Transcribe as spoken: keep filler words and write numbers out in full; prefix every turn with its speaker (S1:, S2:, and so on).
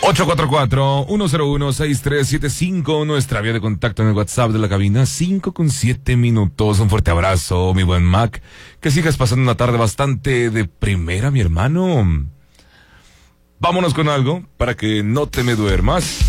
S1: ocho cuatro cuatro, uno cero uno, seis tres siete cinco, nuestra vía de contacto en el WhatsApp de la cabina, cinco con siete minutos. Un fuerte abrazo, mi buen Mac. Que sigas pasando una tarde bastante de primera, mi hermano. Vámonos con algo para que no te me duermas.